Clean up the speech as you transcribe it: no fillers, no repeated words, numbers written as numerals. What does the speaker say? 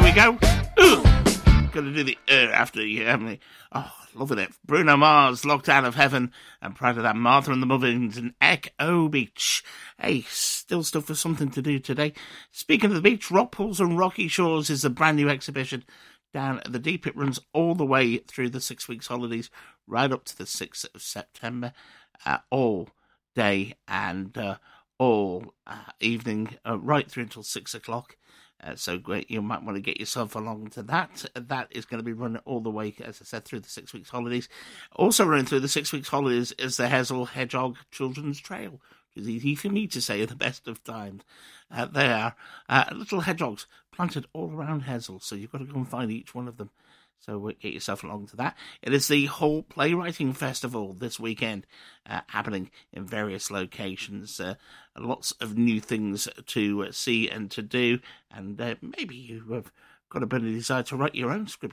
we go. Gonna do the after you, haven't we? Oh, loving it. Bruno Mars, Locked Out of Heaven, and prior to that, Martha and the Muffins and Echo Beach. Hey, still stuff for something to do today. Speaking of the beach, Rock Pools and Rocky Shores is a brand new exhibition down at the Deep. It runs all the way through the 6 weeks holidays, right up to the 6th of September, all day and all evening, right through until 6 o'clock. So great, you might want to get yourself along to that. That is going to be running all the way, as I said, through the 6 weeks holidays. Also running through the 6 weeks holidays is the Hessel Hedgehog Children's Trail, which is easy for me to say at the best of times. They are little hedgehogs planted all around Hessel, so you've got to go and find each one of them. So get yourself along to that. It is the Hull Playwriting Festival this weekend, happening in various locations. Lots of new things to see and to do. And maybe you have got a bit of desire to write your own script